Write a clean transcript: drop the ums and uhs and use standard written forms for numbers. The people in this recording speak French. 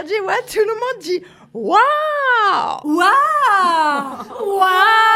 Sergi, ouais, tout le monde dit « Waouh !» Waouh! Waouh!